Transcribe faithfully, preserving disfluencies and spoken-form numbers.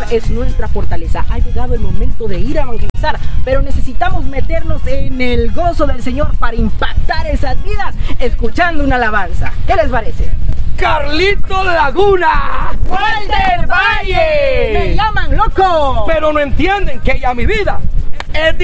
es nuestra fortaleza. Ha llegado el momento de ir a evangelizar, pero necesitamos meternos en el gozo del Señor para impactar esas vidas escuchando una alabanza. ¿Qué les parece? ¡Carlito Laguna! ¡Walter Valle! ¡Me llaman loco! Pero no entienden que ya mi vida es